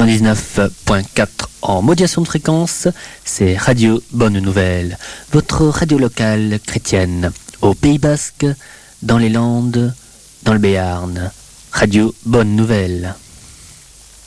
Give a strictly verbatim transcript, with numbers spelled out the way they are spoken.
quatre-vingt-dix-neuf point quatre en modulation de fréquence, c'est Radio Bonne Nouvelle, votre radio locale chrétienne, au Pays Basque, dans les Landes, dans le Béarn. Radio Bonne Nouvelle.